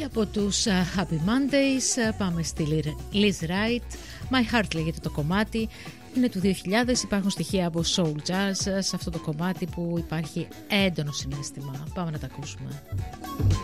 Από τους Happy Mondays πάμε στη Liz Wright. My Heart λέγεται το κομμάτι. Είναι του 2000, υπάρχουν στοιχεία από soul jazz σε αυτό το κομμάτι που υπάρχει έντονο συναίσθημα. Πάμε να τα ακούσουμε.